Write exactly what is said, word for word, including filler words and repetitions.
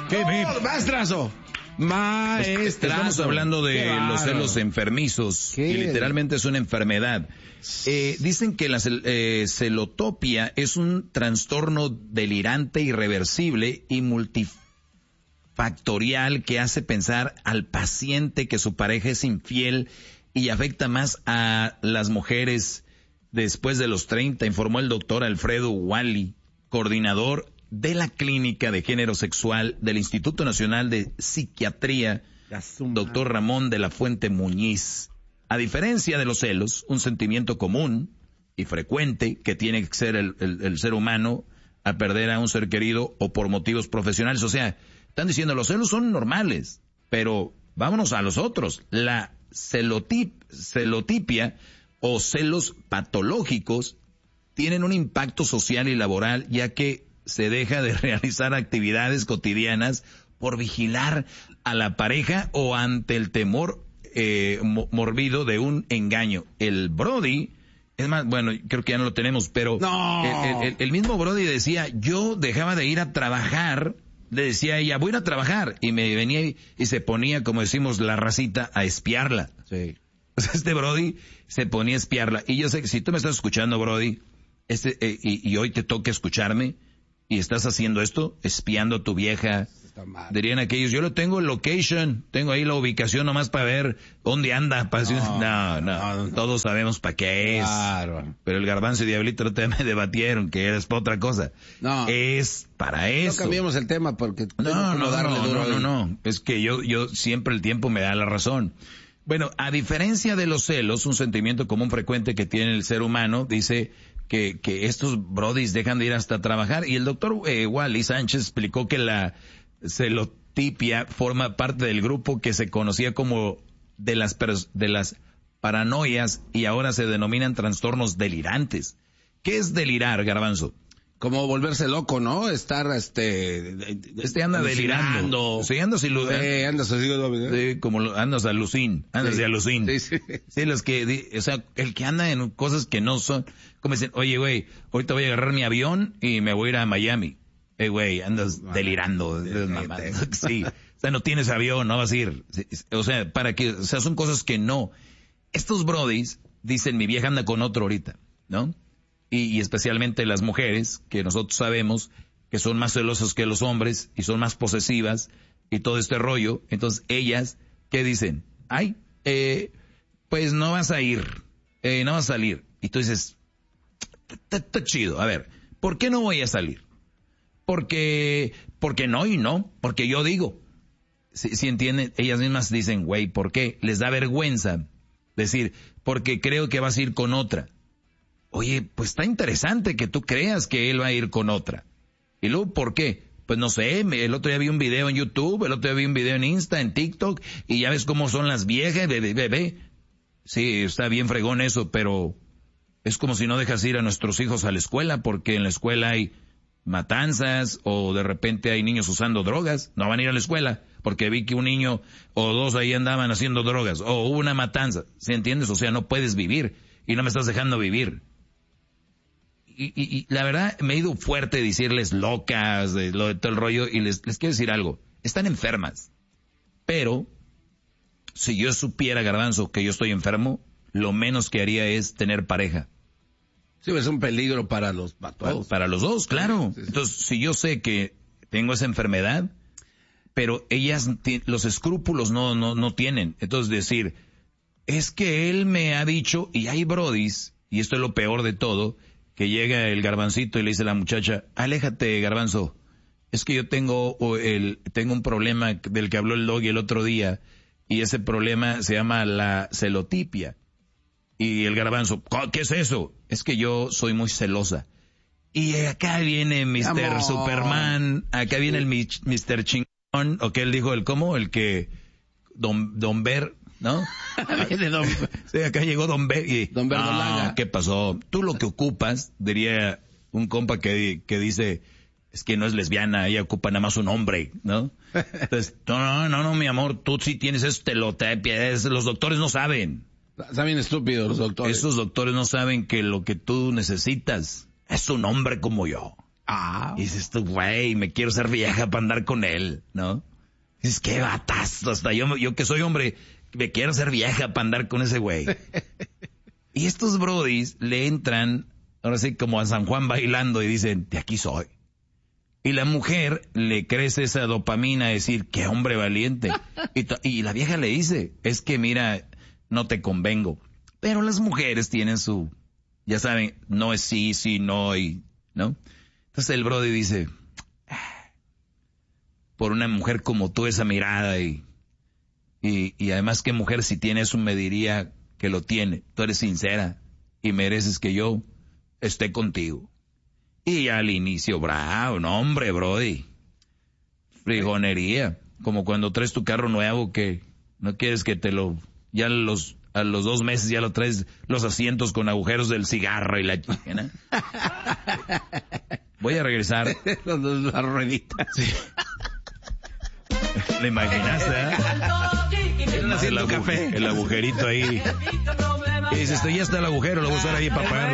¿Qué, oh, maestrazo? Maestra. Estamos hablando de los celos enfermizos, ¿Qué? y literalmente es una enfermedad. Eh, dicen que la eh, celotopia es un trastorno delirante, irreversible y multifactorial que hace pensar al paciente que su pareja es infiel y afecta más a las mujeres después de los treinta, informó el doctor Alfredo Wally, coordinador de la Clínica de Género Sexual del Instituto Nacional de Psiquiatría, doctor Ramón de la Fuente Muñiz. A diferencia de los celos, un sentimiento común y frecuente que tiene que ser el, el, el ser humano a perder a un ser querido o por motivos profesionales. O sea, están diciendo los celos son normales, pero vámonos a los otros. La celotip, celotipia o celos patológicos tienen un impacto social y laboral, ya que se deja de realizar actividades cotidianas por vigilar a la pareja o ante el temor eh, morbido de un engaño. El Brody, es más, bueno, creo que ya no lo tenemos, pero no. el, el, el mismo Brody decía, yo dejaba de ir a trabajar, le decía a ella, voy a ir a trabajar, y me venía y, y se ponía, como decimos la racita, a espiarla. Sí. Este Brody se ponía a espiarla, y yo sé que si tú me estás escuchando, Brody, este, eh, y, y hoy te toca escucharme, y estás haciendo esto, espiando a tu vieja, dirían aquellos, yo lo tengo en location, tengo ahí la ubicación nomás para ver dónde anda. Para no, no, no, no, todos sabemos para qué es. Claro. Pero el Garbanzo y Diablito no te me debatieron que es para otra cosa. No. Es para eso. No cambiemos el tema porque... No, no, darle no, duro no, no, no, es que yo, yo siempre el tiempo me da la razón. Bueno, a diferencia de los celos, un sentimiento común frecuente que tiene el ser humano, dice... Que, que estos brodis dejan de ir hasta trabajar. Y el doctor eh, Wally Sánchez explicó que la celotipia forma parte del grupo que se conocía como de las, de las paranoias y ahora se denominan trastornos delirantes. ¿Qué es delirar, Garbanzo? Como volverse loco, ¿no? Estar, este... Este anda delirando. Sí, andas ilu- sí, andas así. Sí, como andas alucín. Andas sí. de alucín. Sí, sí. Sí, los que, o sea, el que anda en cosas que no son, como dicen, oye, güey, ahorita voy a agarrar mi avión y me voy a ir a Miami. Eh, güey, andas bueno, delirando. Sí. O sea, no tienes avión, no vas a ir. O sea, para que, o sea, son cosas que no. Estos brodis dicen, mi vieja anda con otro ahorita, ¿no? Y, y especialmente las mujeres, que nosotros sabemos que son más celosas que los hombres y son más posesivas y todo este rollo. Entonces ellas, ¿qué dicen? Ay, eh, pues no vas a ir, eh, no vas a salir. Y tú dices, está chido, a ver, ¿por qué no voy a salir? Porque, porque no y no, porque yo digo. Si, si entienden, ellas mismas dicen, güey, ¿por qué? Les da vergüenza decir, porque creo que vas a ir con otra. Oye, pues está interesante que tú creas que él va a ir con otra. ¿Y luego por qué? Pues no sé, el otro día vi un video en YouTube, el otro día vi un video en Insta, en TikTok, y ya ves cómo son las viejas, bebé, bebé. Sí, está bien fregón eso, pero es como si no dejas ir a nuestros hijos a la escuela, porque en la escuela hay matanzas, o de repente hay niños usando drogas, no van a ir a la escuela, porque vi que un niño o dos ahí andaban haciendo drogas, o hubo una matanza, ¿sí entiendes? O sea, no puedes vivir, y no me estás dejando vivir. Y, y, y la verdad me he ido fuerte decirles locas, de lo de todo el rollo, y les, les quiero decir algo, están enfermas, pero si yo supiera, Garbanzo, que yo estoy enfermo, lo menos que haría es tener pareja. Sí, es un peligro para los para todos. Para, para los dos, claro. Sí, sí, sí. Entonces, si yo sé que tengo esa enfermedad, pero ellas, los escrúpulos no, no, no tienen. Entonces decir, es que él me ha dicho, y hay brodis, y esto es lo peor de todo, que llega el Garbancito y le dice a la muchacha, aléjate, Garbanzo, es que yo tengo el tengo un problema del que habló el Doggy el otro día, y ese problema se llama la celotipia. Y el Garbanzo, ¿qué es eso? Es que yo soy muy celosa. Y acá viene mister Superman, acá viene el mister Chingón, o que él dijo, el cómo, el que, Don, Don Ver, ¿no? don... Sí, acá llegó Don Ver y, Don Verdolaga. Ah, ¿qué pasó? Tú lo que ocupas, diría un compa que, que dice, es que no es lesbiana, ella ocupa nada más un hombre, ¿no? Entonces, no, no, no, no, mi amor, tú sí tienes eso, telotipia, los doctores no saben. Están bien estúpidos los doctores. Esos doctores no saben que lo que tú necesitas es un hombre como yo. Ah. Y dices tú, güey, me quiero ser vieja para andar con él, ¿no? Y dices, qué batazo, hasta yo, yo que soy hombre, me quiero ser vieja para andar con ese güey. Y estos brodis le entran, ahora sí, como a San Juan bailando y dicen, de aquí soy. Y la mujer le crece esa dopamina a decir, qué hombre valiente. Y, y la vieja le dice, es que mira, no te convengo. Pero las mujeres tienen su, ya saben, no es sí, sí, no, y, ¿no? Entonces el brody dice, por una mujer como tú, esa mirada, y, y, y además qué mujer si tiene eso me diría que lo tiene. Tú eres sincera y mereces que yo esté contigo. Y al inicio, bravo, no hombre, brody. Frigonería. Como cuando traes tu carro nuevo que no quieres que te lo, ya los, a los dos meses ya lo traes los asientos con agujeros del cigarro y la chica. Voy a regresar. La ruedita. Sí. ¿Le imaginaste, eh? Haciendo el, café. El agujerito ahí. Y dices, ya está el agujero, lo voy a usar ahí para pagar.